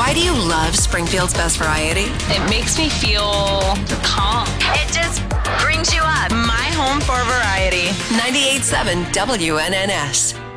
Why do you love Springfield's Best Variety? It makes me feel calm. It just brings you up. My home for variety. 98.7 WNNS.